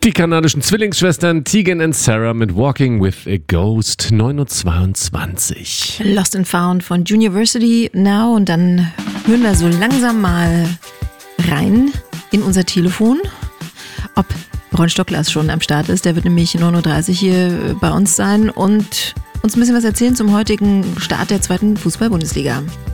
Die kanadischen Zwillingsschwestern Tegan und Sarah mit Walking with a Ghost, 9:22 Uhr. Lost and Found von Juniversity Now, und dann hören wir so langsam mal rein in unser Telefon, ob Ron Stockglas schon am Start ist. Der wird nämlich 9:30 Uhr hier bei uns sein und uns ein bisschen was erzählen zum heutigen Start der 2. Fußball-Bundesliga.